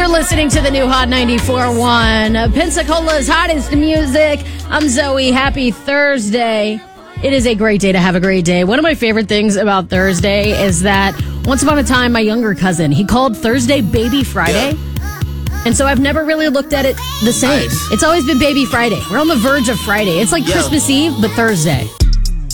You're listening to the new Hot 94.1, Pensacola's hottest music. I'm Zoe. Happy Thursday. It is a great day to have a great day. One of my favorite things about Thursday is that once upon a time, my younger cousin, he called Thursday Baby Friday. Yeah. And so I've never really looked at it the same. Nice. It's always been Baby Friday. We're on the verge of Friday. It's like Christmas Eve, but Thursday.